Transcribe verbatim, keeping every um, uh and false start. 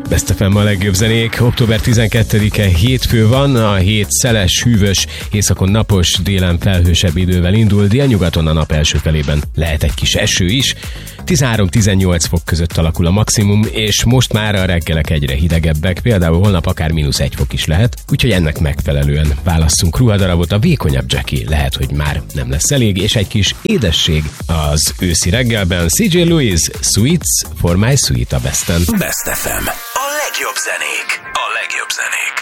Best ef em a legjobb zenék. október tizenkettedike hétfő van, a hét szeles, hűvös, északon napos, délen felhősebb idővel indul, délnyugaton a nap első felében lehet egy kis eső is. tizenhárom-tizennyolc fok között alakul a maximum, és most már a reggelek egyre hidegebbek, például holnap akár mínusz egy fok is lehet, úgyhogy ennek megfelelően válasszunk ruhadarabot. A vékonyabb Jackie lehet, hogy már nem lesz elég, és egy kis édesség az őszi reggelben. cé jé Lewis, Sweets for my sweet a Besten. Best ef em. A legjobb zenék. A legjobb zenék.